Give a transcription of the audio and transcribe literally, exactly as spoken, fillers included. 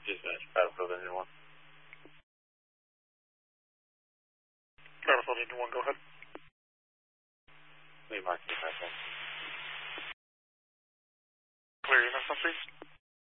Dispatch, Battlefield Engine one. Battlefield Engine one, go ahead. Lee Mark, Dispatch. Clear, you know something?